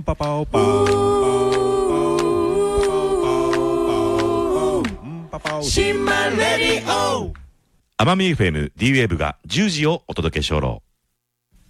パパオパオシンマレディオ。奄美 FM D-Wave が10時をお届けしょろう。